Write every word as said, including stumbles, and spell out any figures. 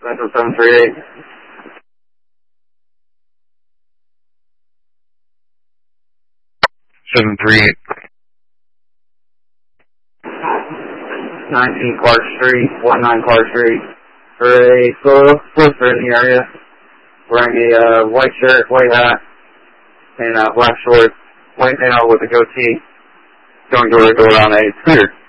Central seven three eight. seven three eight. nineteen Clark Street, one nine Clark Street. For a solicitor in the area, wearing a uh, white shirt, white hat, and uh, black shorts, white nail with a goatee, going door to door on a scooter.